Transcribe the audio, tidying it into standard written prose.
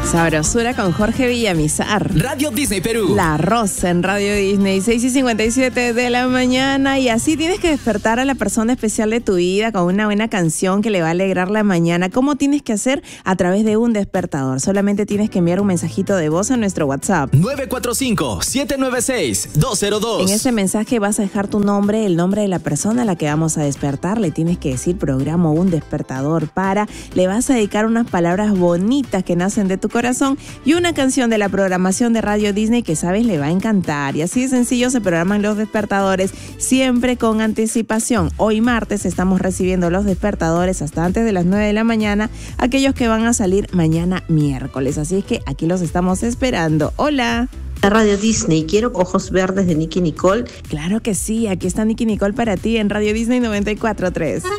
Sabrosura con Jorge Villamizar. Radio Disney Perú. La Rosa en Radio Disney, 6:57 de la mañana. Y así tienes que despertar a la persona especial de tu vida con una buena canción que le va a alegrar la mañana. ¿Cómo tienes que hacer? A través de un despertador. Solamente tienes que enviar un mensajito de voz a nuestro WhatsApp. 945-796-202. En ese mensaje vas a dejar tu nombre, el nombre de la persona a la que vamos a despertar. Le tienes que decir programa un despertador para. Le vas a dedicar unas palabras bonitas que nacen de tu corazón y una canción de la programación de Radio Disney que sabes le va a encantar. Y así de sencillo se programan los despertadores, siempre con anticipación. Hoy martes estamos recibiendo los despertadores hasta antes de las 9 de la mañana, aquellos que van a salir mañana miércoles. Así es que aquí los estamos esperando. Hola. Radio Disney, quiero Ojos Verdes de Nicky Nicole. Claro que sí, aquí está Nicky Nicole para ti en Radio Disney 94.3.